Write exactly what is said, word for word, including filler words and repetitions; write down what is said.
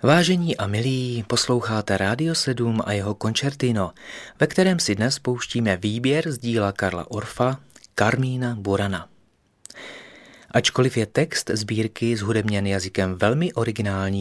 Vážení a milí, posloucháte Rádio sedm a jeho koncertino, ve kterém si dnes pouštíme výběr z díla Karla Orfa Karmína Burana. Ačkoliv je text sbírky zhudebněn jazykem velmi originální